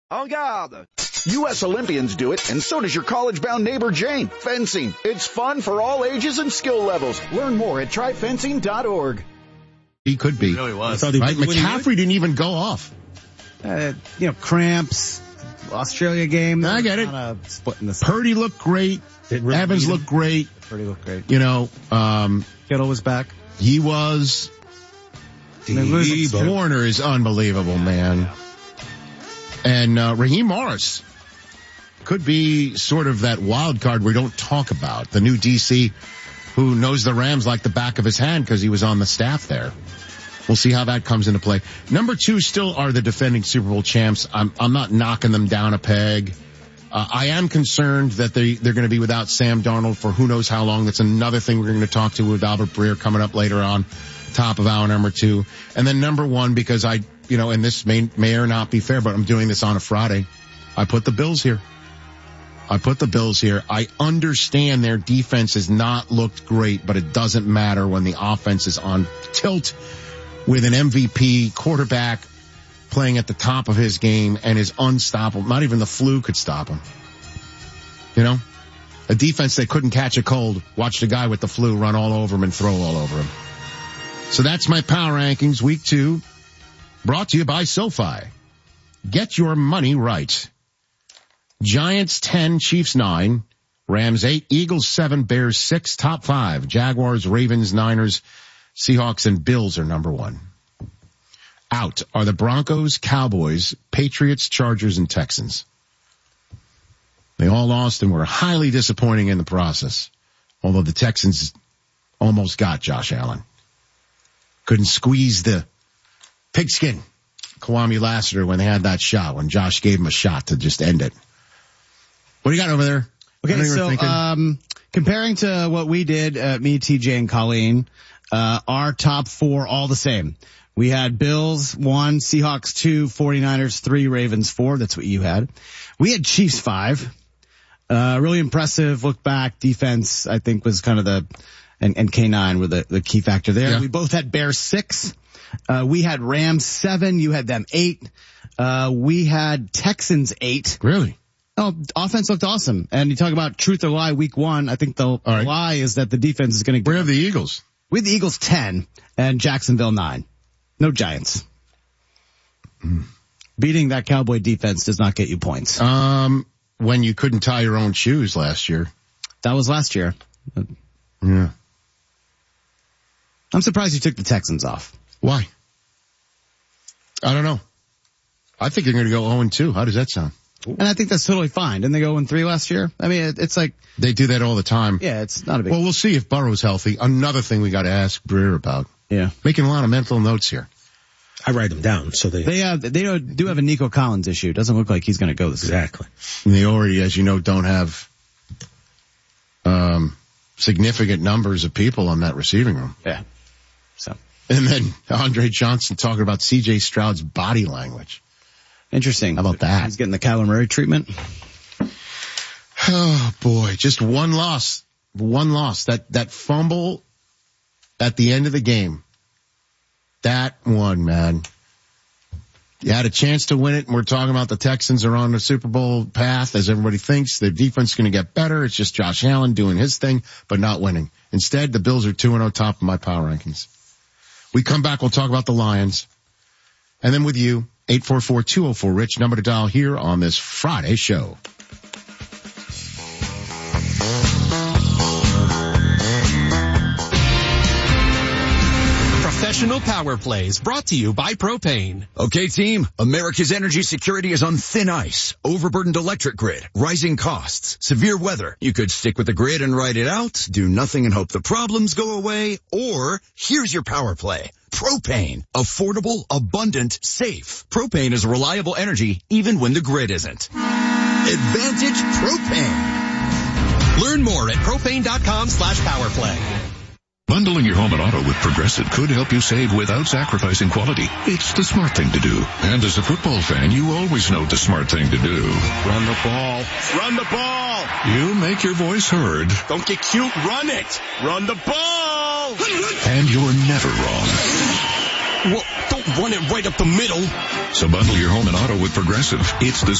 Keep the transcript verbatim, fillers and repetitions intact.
En garde! U S Olympians do it, and so does your college-bound neighbor Jane. Fencing. It's fun for all ages and skill levels. Learn more at try fencing dot org. He could be. He really was. Right? McCaffrey didn't even go off. Uh, you know, cramps, Australia game. I get it. Splitting this. Purdy looked great. Evans looked great. Purdy looked great. You know, um, Kittle was back. He was. Steve Warner is unbelievable, man. And uh, Raheem Morris could be sort of that wild card we don't talk about. The new D C who knows the Rams like the back of his hand because he was on the staff there. We'll see how that comes into play. Number two still are the defending Super Bowl champs. I'm, I'm not knocking them down a peg. Uh, I am concerned that they, they're going to be without Sam Darnold for who knows how long. That's another thing we're going to talk to with Albert Breer coming up later on, top of hour number two. And then number one, because I, you know, and this may, may or not be fair, but I'm doing this on a Friday. I put the Bills here. I put the Bills here. I understand their defense has not looked great, but it doesn't matter when the offense is on tilt with an M V P quarterback playing at the top of his game and is unstoppable. Not even the flu could stop him. You know, a defense that couldn't catch a cold watched a guy with the flu run all over him and throw all over him. So that's my power rankings, week two, brought to you by SoFi. Get your money right. Giants ten, Chiefs nine, Rams eight, Eagles seven, Bears six, top five, Jaguars, Ravens, Niners, Seahawks, and Bills are number one. Out are the Broncos, Cowboys, Patriots, Chargers, and Texans. They all lost and were highly disappointing in the process, although the Texans almost got Josh Allen. Couldn't squeeze the pigskin, Kwame Lassiter, when they had that shot, when Josh gave him a shot to just end it. What do you got over there? Okay, so um comparing to what we did, uh, me, T J, and Colleen, uh our top four all the same. We had Bills one, Seahawks two, 49ers three, Ravens four. That's what you had. We had Chiefs five. Uh really impressive look back. Defense, I think, was kind of the, and, and K nine were the, the key factor there. Yeah. We both had Bears six. Uh we had Rams seven. You had them eight. Uh we had Texans eight. Really? Oh, offense looked awesome. And you talk about truth or lie week one. I think the right. lie is that the defense is going to. Where have the Eagles? We had the Eagles ten and Jacksonville nine. No Giants. Mm. Beating that Cowboy defense does not get you points. Um, when you couldn't tie your own shoes last year. That was last year. Yeah. I'm surprised you took the Texans off. Why? I don't know. I think they're going to go oh and two. How does that sound? And I think that's totally fine. Didn't they go oh and three last year? I mean, it, it's like. They do that all the time. Yeah, it's not a big. Well, we'll see if Burrow's healthy. Another thing we got to ask Breer about. Yeah. Making a lot of mental notes here. I write them down, so they. They, uh, they do have a Nico Collins issue. Doesn't look like he's going to go this Exactly. And they already, as you know, don't have, um, significant numbers of people on that receiving room. Yeah. So. And then Andre Johnson talking about C J Stroud's body language. Interesting. How about that? He's getting the Kyler Murray treatment. Oh boy, just one loss. One loss. That, that fumble at the end of the game. That one, man. You had a chance to win it, and we're talking about the Texans are on the Super Bowl path, as everybody thinks. Their defense is going to get better. It's just Josh Allen doing his thing, but not winning. Instead, the Bills are two and oh top of my power rankings. We come back, we'll talk about the Lions. And then with you, eight four four, two oh four, RICH, number to dial here on this Friday show. Professional Power Plays brought to you by Propane. Okay, team, America's energy security is on thin ice. Overburdened electric grid, rising costs, severe weather. You could stick with the grid and ride it out, do nothing and hope the problems go away, or here's your power play. Propane. Affordable, abundant, safe. Propane is reliable energy even when the grid isn't. Advantage Propane. Learn more at propane.com slash powerplay. Bundling your home and auto with Progressive could help you save without sacrificing quality. It's the smart thing to do. And as a football fan, you always know the smart thing to do. Run the ball. Run the ball. You make your voice heard. Don't get cute. Run it. Run the ball. And you're never wrong. Well, don't run it right up the middle. So bundle your home and auto with Progressive. It's the